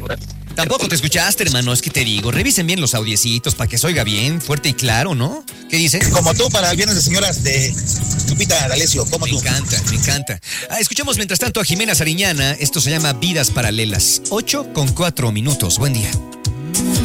Tampoco te escuchaste, hermano, es que te digo, revisen bien los audiecitos para que se oiga bien, fuerte y claro, ¿no? ¿Qué dice? Como tú para el Viernes de Señoras de Lupita D'Alessio, como tú. Me encanta, me encanta. Escuchamos mientras tanto a Jimena Sariñana, esto se llama Vidas Paralelas, 8:04. Buen día.